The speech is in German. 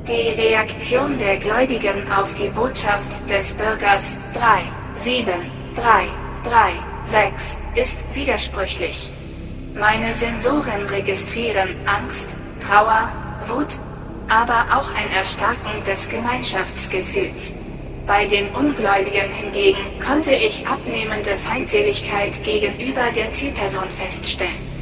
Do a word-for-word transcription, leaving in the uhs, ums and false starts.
Die Reaktion der Gläubigen auf die Botschaft des Bürgers drei sieben drei drei sechs ist widersprüchlich. Meine Sensoren registrieren Angst, Trauer, Wut, aber auch ein Erstarken des Gemeinschaftsgefühls. Bei den Ungläubigen hingegen konnte ich abnehmende Feindseligkeit gegenüber der Zielperson feststellen.